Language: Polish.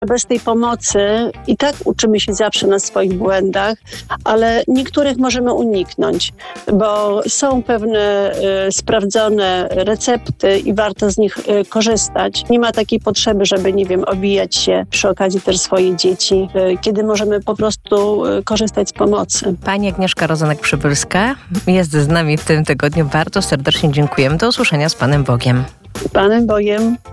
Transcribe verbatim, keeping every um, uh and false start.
Bez tej pomocy i tak uczymy się zawsze na swoich błędach, ale niektórych możemy uniknąć, bo są pewne y, sprawdzone recepty i warto z nich y, korzystać. Nie ma takiej potrzeby, żeby, nie wiem, obijać się przy okazji też swoje dzieci, y, kiedy możemy po prostu y, korzystać z pomocy. Pani Agnieszka Rozenek-Przybylska jest z nami w tym tygodniu. Bardzo serdecznie dziękujemy. Do usłyszenia z Panem Bogiem. Panem Bogiem.